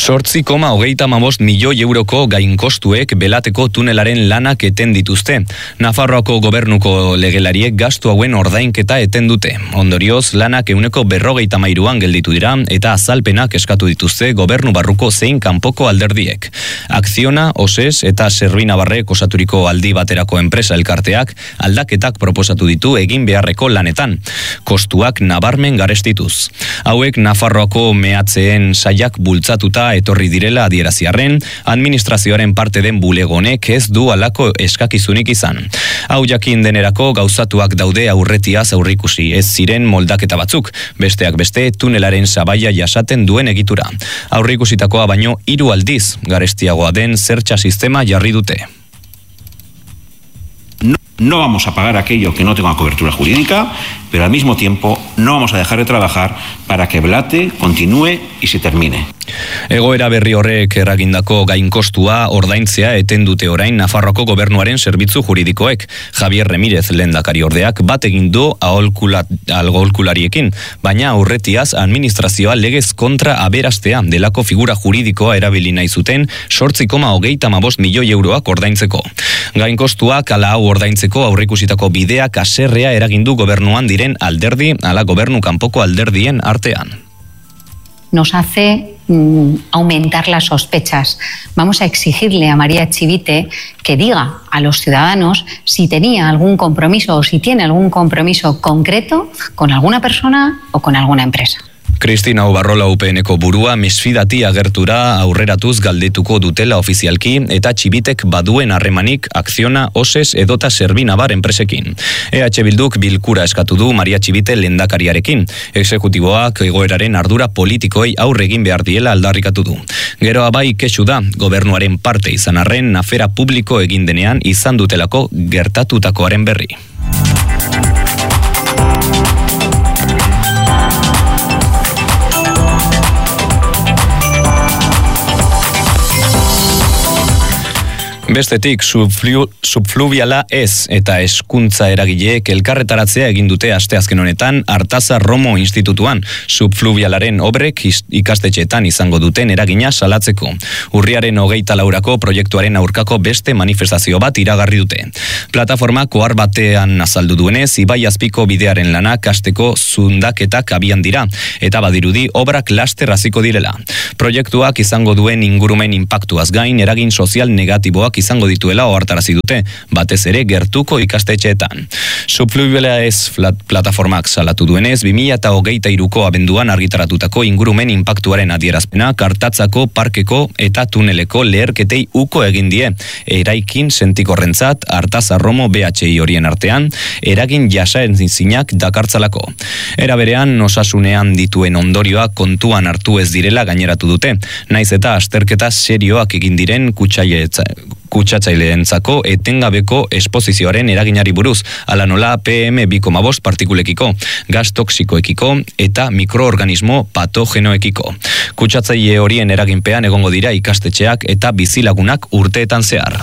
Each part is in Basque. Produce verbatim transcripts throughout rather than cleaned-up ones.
Zortzi koma hogeita hamabost milioi euroko gainkostuek Belateko tunelaren lanak eten dituzte. Nafarroako gobernuko legelariek gastu hauen ordainketa eten dute. Ondorioz, lanak ehuneko berrogeita hamairuan gelditu dira eta azalpenak eskatu dituzte gobernu barruko zein kanpoko alderdiek. Akziona, Oses eta Zerbinabarrek osaturiko aldi baterako enpresa elkarteak aldaketak proposatu ditu egin beharreko lanetan. Kostuak nabarmen garestituz. Hauek Nafarroako mehatzeen saiak bultzatuta etorri direla adieraziarren, administrazioaren parte den bulegonek ez du halako eskakizunik izan. Hau jakin denerako gauzatuak daude aurretiaz aurrikusi, ez ziren moldaketa batzuk, besteak beste tunelaren sabaia jasaten duen egitura. Aurrikusitakoa baino hiru aldiz garestiagoa den zertxa sistema jarri dute. No, no vamos a pagar aquello que no tenga cobertura jurídica, pero al mismo tiempo no vamos a dejar de trabajar para que Belate continúe y se termine. Egoera berri horrek eragindako gainkostua ordaintzea eten dute orain Nafarroako gobernuaren zerbitzu juridikoek. Javier Remirez lehendakari ordeak bat egin du aholkulariekin, baina aurretiaz administrazioa legez kontra aberastea delako figura juridikoa erabili nahi zuten zortzi koma hogeita hamabost milioi euroak ordaintzeko. Gainkostuak ala hau ordaintzeko aurreikusitako bideak haserrea eragindu gobernuan diren alderdi ala gobernu kanpoko alderdien artean. Nos hace mm, aumentar las sospechas. Vamos a exigirle a María Chivite que diga a los ciudadanos si tenía algún compromiso o si tiene algún compromiso concreto con alguna persona o con alguna empresa. Cristina Ubarrola U P N-ko burua mesfidati agertura aurreratuz galdetuko dutela ofizialki eta Txibitek baduen harremanik Akziona, Oses edota Zerbinabar enpresekin. E H Bilduk bilkura eskatu du Maria Txibite lehendakariarekin. Exekutiboak egoeraren ardura politikoei aurre egin behar diela aldarrikatu du. Geroa bai kexu da, gobernuaren parte izan arren afera publiko egin denean izan dutelako gertatutakoaren berri. Bestetik, subflu, subfluviala ez eta eskuntza eragileek elkarretaratzea egin dute asteazken honetan Artaza Romo Institutuan. Subfluvialaren obrek ikastetxeetan izango duten eragina salatzeko. Urriaren hogeita laurako proiektuaren aurkako beste manifestazio bat iragarri dute. Plataformak ohar batean azaldu duenez, ibai azpiko bidearen lanak hasteko zundaketak abian dira, eta badirudi obrak laster hasiko direla. Proiektuak izango duen ingurumen inpaktuaz gain eragin sozial negatiboak izango dituela ohartarazi dute, batez ere gertuko ikastetxeetan. Subfluviala ez plataformak salatu duenez, bi mila hogeita hiruko abenduan argitaratutako ingurumen inpaktuaren adierazpena Kartatzako parkeko eta tuneleko leherketei uko egin die, eraikin sentikorrentzat Artaza Romo B H I horien artean, eragin jasaezinak dakartzalako. Era berean, osasunean dituen ondorioak kontuan hartu ez direla gaineratu dute, naiz eta azterketa serioak egin diren kutsailetza kutsatzaileentzako etengabeko esposizioaren eraginari buruz, ala nola P M bi koma bost partikulekiko, gas toxikoekiko eta mikroorganismo patogenoekiko. Kutsatzaile horien eraginpean egongo dira ikastetxeak eta bizilagunak urteetan zehar.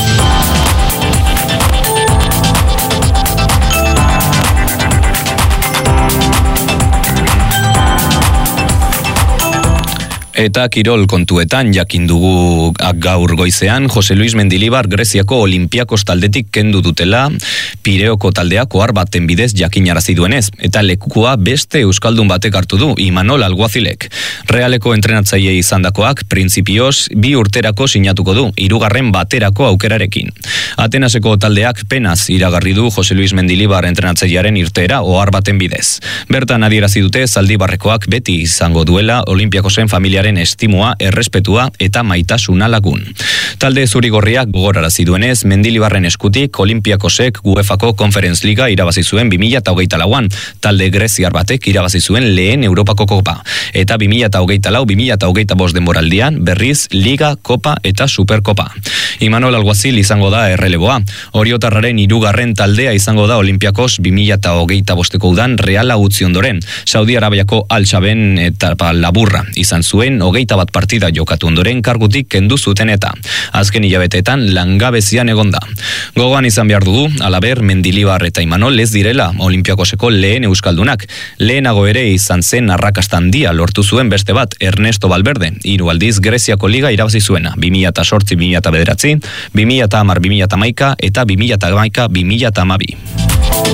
Eta kirol kontuetan jakin dugu gaur goizean Jose Luis Mendilibar Greziako Olimpiakos taldetik kendu dutela Pireoko taldeak ohar baten bidez jakinarazi duenez, eta lekukua beste euskaldun batek hartu du, Imanol Alguazilek. Realeko entrenatzaile izandakoak printzipioz bi urterako sinatuko du, hirugarren baterako aukerarekin. Atenaseko taldeak penaz iragarri du Jose Luis Mendilibar entrenatzailearen irteera ohar baten bidez. Bertan adierazi dute Zaldibarrekoak beti izango duela Olimpiakosen familia estimua, errespetua eta maitasuna lagun. Talde zurigorriak gogorarazi duenez, Mendilibarren eskutik Olimpiakosek UEFako Conference Liga irabazi zuen bi mila hogeita lauan, talde greziar batek irabazi zuen lehen Europako Kopa, eta bi mila hogeita lau bi mila hogeita bost denboraldian berriz Liga, Kopa eta Superkopa. Imanol Alguazil izango da erreleboa. Oriotarraren hirugarren taldea izango da Olimpiakos bi mila hogeita bosteko udan Reala utzi ondoren. Saudi Arabiako Al-Shaben eta laburra izan zuen hogeita bat partida jokatu ondoren kargutik kendu zuten eta Azken hilabeteetan langabezian egonda. Gogoan izan behar dugu, alaber, Mendilibar eta Imanol ez direla Olimpiakoseko lehen euskaldunak. Lehenago ere izan zen arrakasta handia lortu zuen beste bat, Ernesto Valverde, hiru aldiz Greziako liga irabazi zuena, bi mila zortzi bi mila bederatzi, bi mila hamar bi mila hamaika eta bi mila hamaika bi mila hamabi.